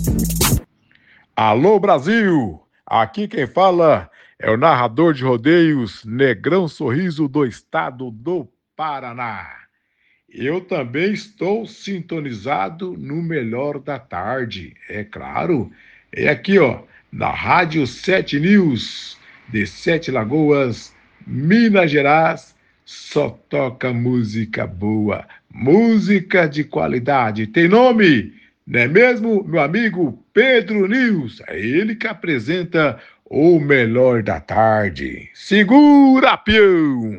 Alô Brasil! Aqui quem fala é o narrador de rodeios Negrão Sorriso do estado do Paraná. Eu também estou sintonizado no Melhor da Tarde, é claro. É aqui, ó, na Rádio 7 News, de Sete Lagoas, Minas Gerais. Só toca música boa, música de qualidade. Tem nome, não é mesmo, meu amigo Pedro News? É ele que apresenta o Melhor da Tarde. Segura, peão!